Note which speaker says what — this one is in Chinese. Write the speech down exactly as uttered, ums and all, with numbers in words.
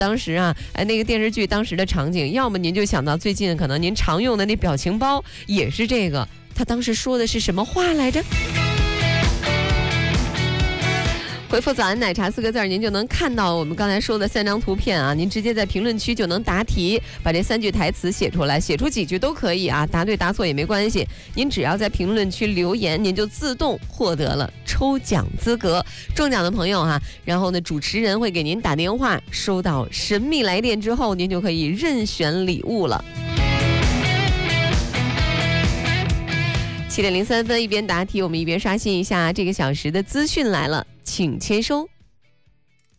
Speaker 1: 当时啊，哎，那个电视剧当时的场景，要么您就想到最近可能您常用的那表情包也是这个，他当时说的是什么话来着？回复早安奶茶四个字，您就能看到我们刚才说的三张图片啊，您直接在评论区就能答题，把这三句台词写出来，写出几句都可以啊，答对答错也没关系，您只要在评论区留言，您就自动获得了抽奖资格。中奖的朋友哈、啊，然后呢，主持人会给您打电话，收到神秘来电之后，您就可以任选礼物了。七点零三分，一边答题，我们一边刷新一下这个小时的资讯来了，请签收。